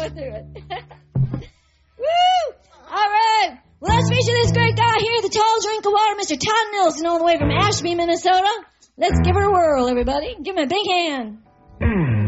going through it. Woo! All right. Well, let's feature this great guy here, the tall drink of water, Mr. Todd Nelson, all the way from Ashby, Minnesota. Let's give her a whirl, everybody. Give him a big hand.